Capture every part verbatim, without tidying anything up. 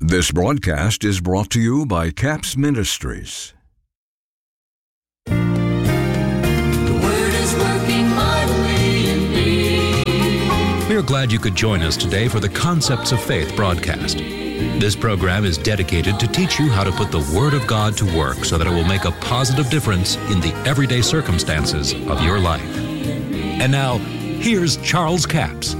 This broadcast is brought to you by Capps Ministries. The Word is working mightily in me. We are glad you could join us today for the Concepts of Faith broadcast. This program is dedicated to teach you how to put the Word of God to work so that it will make a positive difference in the everyday circumstances of your life. And now, here's Charles Capps.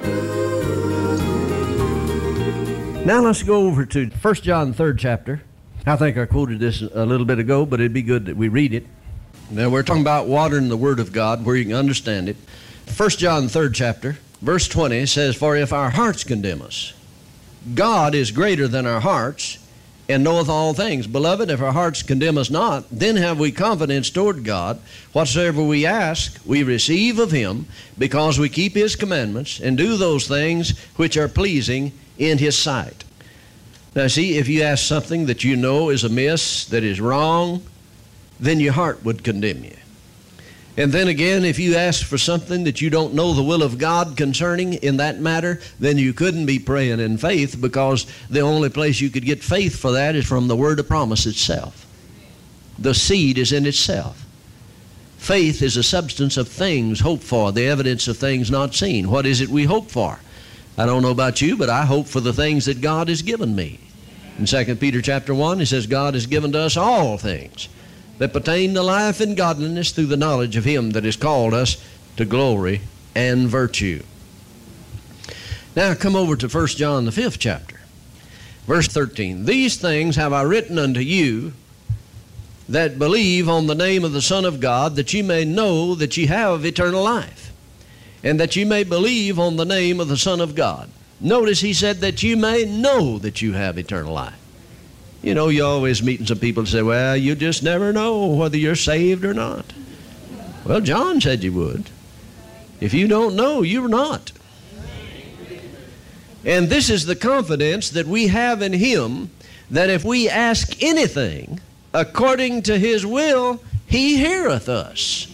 Now let's go over to First John, third chapter. I think I quoted this a little bit ago, but it'd be good that we read it. Now we're talking about watering the Word of God where you can understand it. First John, third chapter, verse twenty says, "For if our hearts condemn us, God is greater than our hearts, and knoweth all things. Beloved, if our hearts condemn us not, then have we confidence toward God. Whatsoever we ask, we receive of Him, because we keep His commandments, and do those things which are pleasing in His sight." Now see, if you ask something that you know is amiss, that is wrong, then your heart would condemn you. And then again, if you ask for something that you don't know the will of God concerning in that matter, then you couldn't be praying in faith, because the only place you could get faith for that is from the word of promise itself. The seed is in itself. Faith is a substance of things hoped for, the evidence of things not seen. What is it we hope for? I don't know about you, but I hope for the things that God has given me. In Second Peter chapter one, he says, God has given to us all things that pertain to life and godliness through the knowledge of Him that has called us to glory and virtue. Now come over to First John, the fifth chapter, verse thirteen. "These things have I written unto you that believe on the name of the Son of God, that ye may know that ye have eternal life, and that you may believe on the name of the Son of God." Notice he said that you may know that you have eternal life. You know, you're always meeting some people that say, well, you just never know whether you're saved or not. Well, John said you would. If you don't know, you're not. And this is the confidence that we have in Him, that if we ask anything according to His will, He heareth us.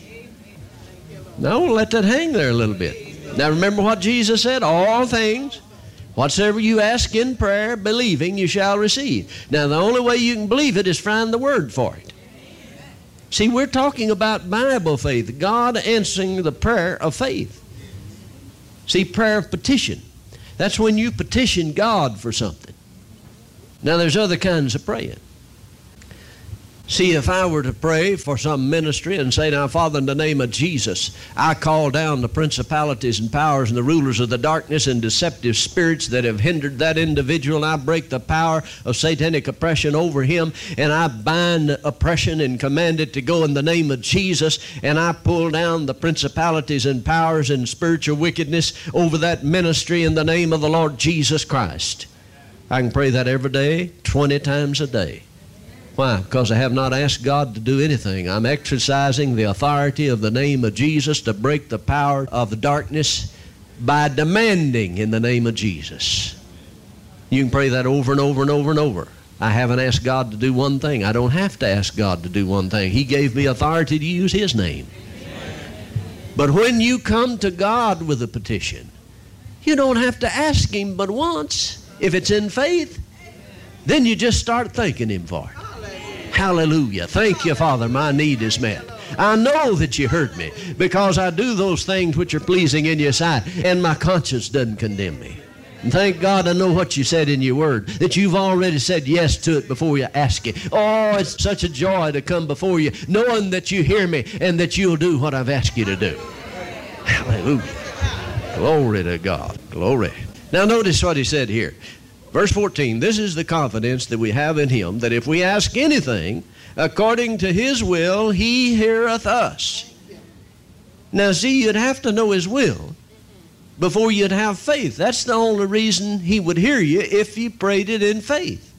Now, we'll let that hang there a little bit. Now, remember what Jesus said? All things, whatsoever you ask in prayer, believing, you shall receive. Now, the only way you can believe it is find the word for it. See, we're talking about Bible faith, God answering the prayer of faith. See, prayer of petition. That's when you petition God for something. Now, there's other kinds of praying. See, if I were to pray for some ministry and say, now, Father, in the name of Jesus, I call down the principalities and powers and the rulers of the darkness and deceptive spirits that have hindered that individual. I break the power of satanic oppression over him, and I bind oppression and command it to go in the name of Jesus, and I pull down the principalities and powers and spiritual wickedness over that ministry in the name of the Lord Jesus Christ. I can pray that every day, twenty times a day. Why? Because I have not asked God to do anything. I'm exercising the authority of the name of Jesus to break the power of the darkness by demanding in the name of Jesus. You can pray that over and over and over and over. I haven't asked God to do one thing. I don't have to ask God to do one thing. He gave me authority to use His name. But when you come to God with a petition, you don't have to ask Him but once. If it's in faith, then you just start thanking Him for it. Hallelujah. Thank you, Father, my need is met. I know that you heard me, because I do those things which are pleasing in your sight, and my conscience doesn't condemn me. And thank God I know what you said in your word, that you've already said yes to it before you ask it. Oh, it's such a joy to come before you, knowing that you hear me and that you'll do what I've asked you to do. Hallelujah. Glory to God. Glory. Now notice what he said here. Verse fourteen, "This is the confidence that we have in Him, that if we ask anything according to His will, He heareth us." Now see, you'd have to know His will before you'd have faith. That's the only reason He would hear you, if you prayed it in faith.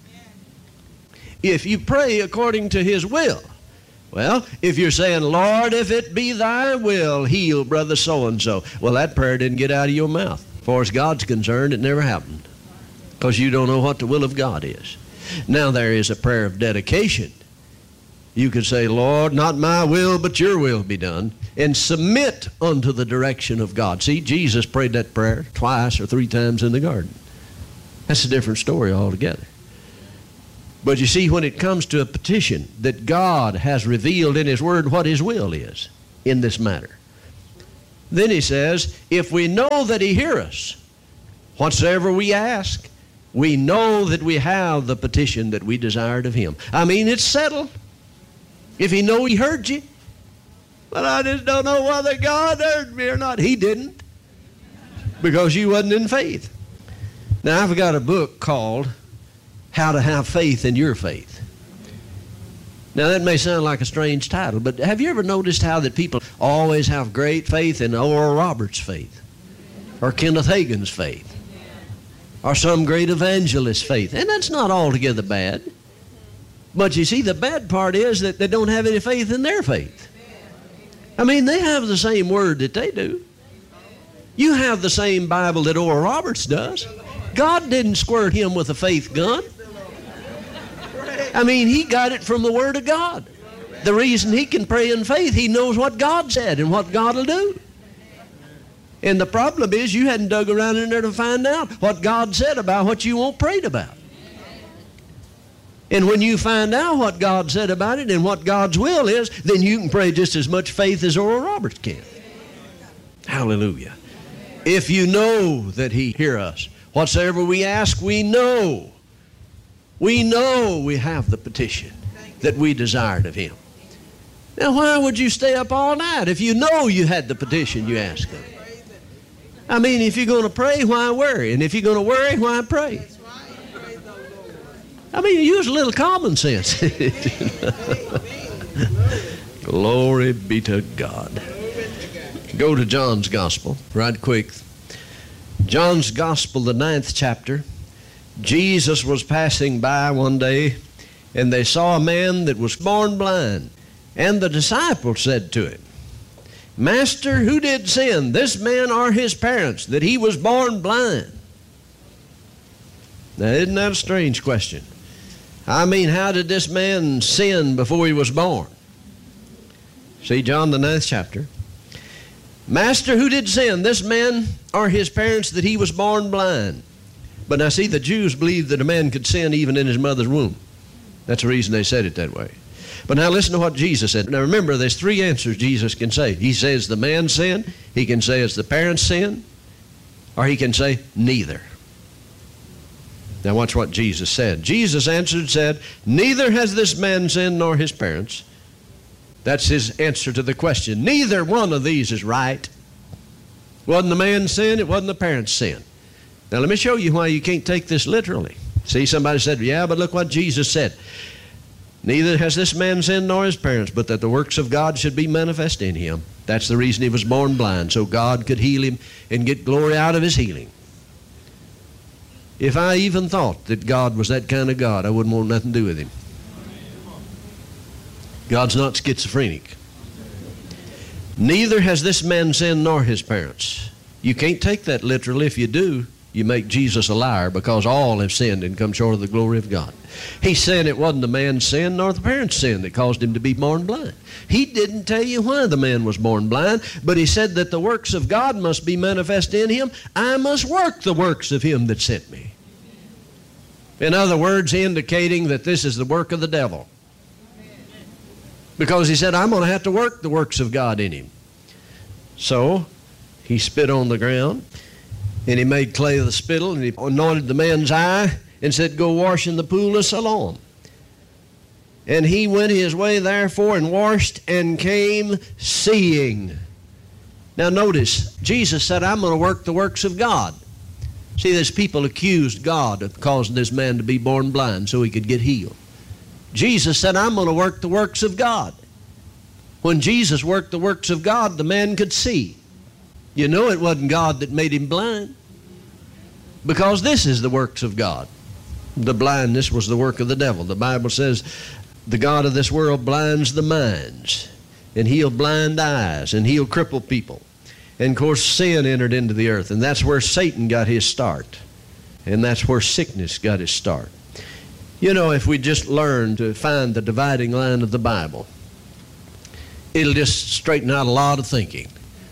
If you pray according to His will. Well, if you're saying, Lord, if it be Thy will, heal brother so-and-so. Well, that prayer didn't get out of your mouth. As far as God's concerned, it never happened, because you don't know what the will of God is. Now there is a prayer of dedication. You could say, Lord, not my will, but your will be done, and submit unto the direction of God. See, Jesus prayed that prayer twice or three times in the garden. That's a different story altogether. But you see, when it comes to a petition that God has revealed in His Word what His will is in this matter, then He says, if we know that He hears us, whatsoever we ask, we know that we have the petition that we desired of Him. I mean, it's settled. If He know He heard you, but I just don't know whether God heard me or not. He didn't, because you wasn't in faith. Now, I've got a book called How to Have Faith in Your Faith. Now, that may sound like a strange title, but have you ever noticed how that people always have great faith in Oral Roberts' faith, or Kenneth Hagin's faith, or some great evangelist's faith? And that's not altogether bad. But you see, the bad part is that they don't have any faith in their faith. I mean, they have the same word that they do. You have the same Bible that Oral Roberts does. God didn't squirt him with a faith gun. I mean, he got it from the Word of God. The reason he can pray in faith, he knows what God said and what God will do. And the problem is you hadn't dug around in there to find out what God said about what you won't prayed about. And when you find out what God said about it and what God's will is, then you can pray just as much faith as Oral Roberts can. Hallelujah. If you know that He hear us, whatsoever we ask, we know. We know we have the petition that we desired of Him. Now, why would you stay up all night if you know you had the petition you asked of Him? I mean, if you're going to pray, why worry? And if you're going to worry, why pray? I mean, use a little common sense. Glory be to God. Go to John's Gospel right quick. John's Gospel, the ninth chapter. Jesus was passing by one day, and they saw a man that was born blind. And the disciples said to him, Master, who did sin, this man or his parents, that he was born blind? Now, isn't that a strange question? I mean, how did this man sin before he was born? See, John, the ninth chapter. Master, who did sin, this man or his parents, that he was born blind? But now, see, the Jews believed that a man could sin even in his mother's womb. That's the reason they said it that way. But now listen to what Jesus said. Now remember, there's three answers Jesus can say. He says the man sinned, he can say it's the parents' sin, or he can say neither. Now watch what Jesus said. Jesus answered and said, neither has this man sinned nor his parents. That's his answer to the question. Neither one of these is right. Wasn't the man's sin, it wasn't the parents' sin. Now let me show you why you can't take this literally. See, somebody said, yeah, but look what Jesus said. Neither has this man sinned nor his parents, but that the works of God should be manifest in him. That's the reason he was born blind, so God could heal him and get glory out of his healing. If I even thought that God was that kind of God, I wouldn't want nothing to do with him. God's not schizophrenic. Neither has this man sinned nor his parents. You can't take that literally. If you do, you make Jesus a liar, because all have sinned and come short of the glory of God. He said it wasn't the man's sin nor the parents' sin that caused him to be born blind. He didn't tell you why the man was born blind, but he said that the works of God must be manifest in him. I must work the works of him that sent me. In other words, indicating that this is the work of the devil. Because he said, I'm going to have to work the works of God in him. So he spit on the ground, and he made clay of the spittle, and he anointed the man's eye and said, go wash in the pool of Siloam. And he went his way therefore and washed and came seeing. Now notice, Jesus said, I'm going to work the works of God. See, there's people accused God of causing this man to be born blind so he could get healed. Jesus said, I'm going to work the works of God. When Jesus worked the works of God, the man could see. You know it wasn't God that made him blind, because this is the works of God. The blindness was the work of the devil. The Bible says the God of this world blinds the minds, and he'll blind eyes, and he'll cripple people. And of course sin entered into the earth, and that's where Satan got his start, and that's where sickness got its start. You know, if we just learn to find the dividing line of the Bible, it'll just straighten out a lot of thinking.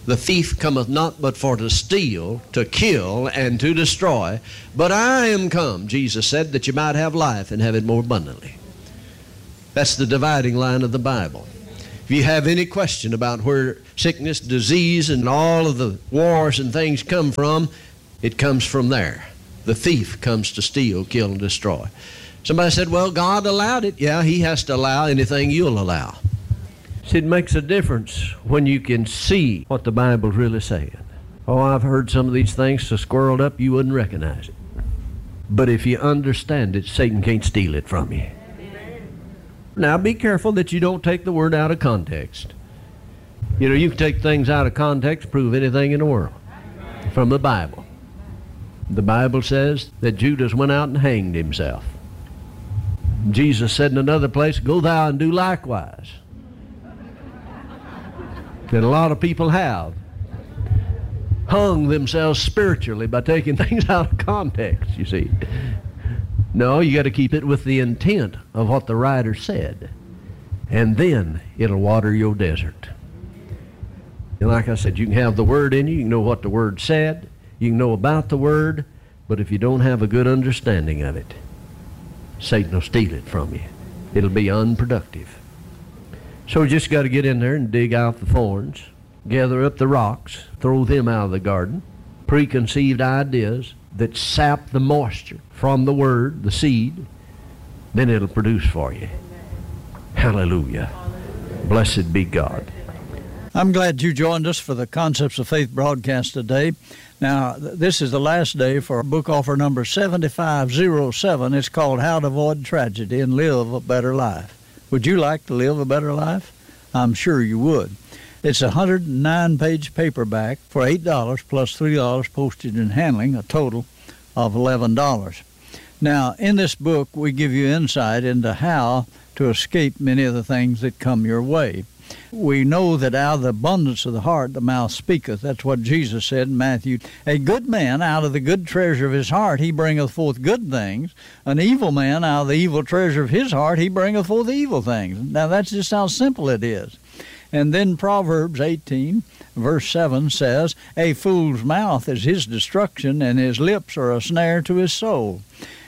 The thief cometh not but for to steal, to kill, and to destroy. But I am come, Jesus said, that you might have life and have it more abundantly. That's the dividing line of the Bible. If you have any question about where sickness, disease, and all of the wars and things come from, it comes from there. The thief comes to steal, kill, and destroy. Somebody said, well, God allowed it. Yeah, He has to allow anything you'll allow. See, it makes a difference when you can see what the Bible's really saying. Oh, I've heard some of these things so squirreled up you wouldn't recognize it. But if you understand it, Satan can't steal it from you. Now, be careful that you don't take the word out of context. You know, you can take things out of context, prove anything in the world from the Bible. The Bible says that Judas went out and hanged himself. Jesus said in another place, go thou and do likewise. And a lot of people have hung themselves spiritually by taking things out of context, you see. No, you got to keep it with the intent of what the writer said. And then it'll water your desert. And like I said, you can have the Word in you, you can know what the Word said, you can know about the Word, but if you don't have a good understanding of it, Satan will steal it from you. It'll be unproductive. So we just got to get in there and dig out the thorns, gather up the rocks, throw them out of the garden, preconceived ideas that sap the moisture from the Word, the seed, then it'll produce for you. Hallelujah. Blessed be God. I'm glad you joined us for the Concepts of Faith broadcast today. Now, th- this is the last day for book offer number seventy-five oh seven. It's called How to Avoid Tragedy and Live a Better Life. Would you like to live a better life? I'm sure you would. It's a one hundred nine page paperback for eight dollars plus three dollars postage and handling, a total of eleven dollars. Now, in this book, we give you insight into how to escape many of the things that come your way. We know that out of the abundance of the heart the mouth speaketh. That's what Jesus said in Matthew. A good man out of the good treasure of his heart he bringeth forth good things. An evil man out of the evil treasure of his heart he bringeth forth evil things. Now that's just how simple it is. And then Proverbs eighteen, verse seven says, a fool's mouth is his destruction, and his lips are a snare to his soul.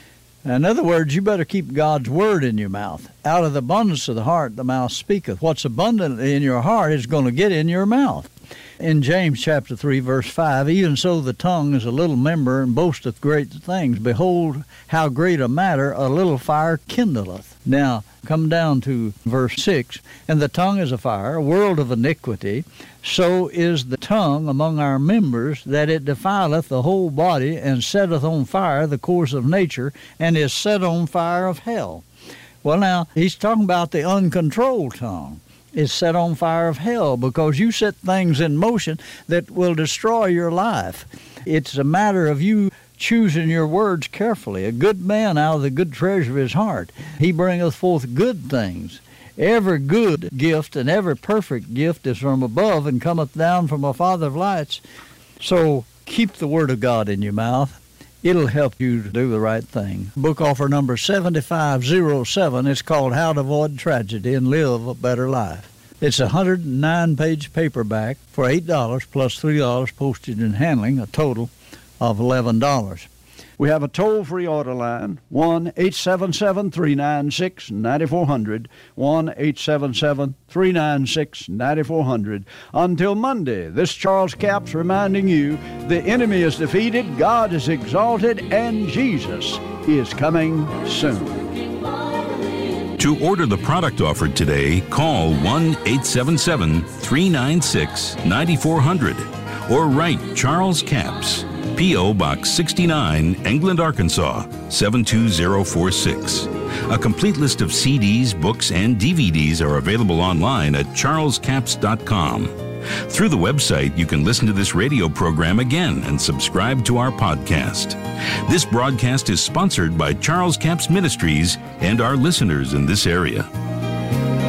In other words, you better keep God's word in your mouth. Out of the abundance of the heart, the mouth speaketh. What's abundant in your heart is going to get in your mouth. In James chapter three, verse five, even so the tongue is a little member and boasteth great things. Behold, how great a matter a little fire kindleth. Now, come down to verse six, and the tongue is a fire, a world of iniquity. So is the tongue among our members, that it defileth the whole body, and setteth on fire the course of nature, and is set on fire of hell. Well, now, he's talking about the uncontrolled tongue. Is set on fire of hell, because you set things in motion that will destroy your life. It's a matter of you choosing your words carefully. A good man out of the good treasure of his heart, he bringeth forth good things. Every good gift and every perfect gift is from above and cometh down from a Father of lights. So keep the word of God in your mouth. It'll help you to do the right thing. Book offer number seventy-five oh seven is called How to Avoid Tragedy and Live a Better Life. It's a one hundred nine page paperback for eight dollars plus three dollars postage and handling, a total of eleven dollars. We have a toll-free order line, one eight seven seven, three nine six, nine four zero zero, one eight seven seven, three nine six, nine four zero zero. Until Monday, this Charles Capps reminding you, the enemy is defeated, God is exalted, and Jesus is coming soon. To order the product offered today, call one eight seven seven, three nine six, nine four zero zero or write Charles Capps, P O. Box sixty-nine, England, Arkansas, seven two zero four six. A complete list of C Ds, books, and D V Ds are available online at charles capps dot com. Through the website, you can listen to this radio program again and subscribe to our podcast. This broadcast is sponsored by Charles Capps Ministries and our listeners in this area.